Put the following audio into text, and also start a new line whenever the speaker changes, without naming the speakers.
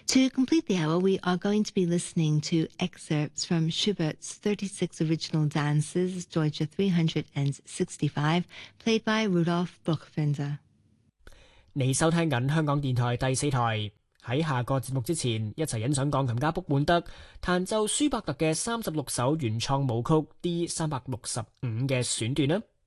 To complete the hour, we are going to be listening to excerpts from Schubert's 36 original dances, Deutsche 365, played by Rudolf Buchbinder.
你收聽緊香港電台第4台。喺下個節目之前，一齊欣賞鋼琴家卜滿德彈奏舒伯特嘅36首原創舞曲 D365嘅選段啦。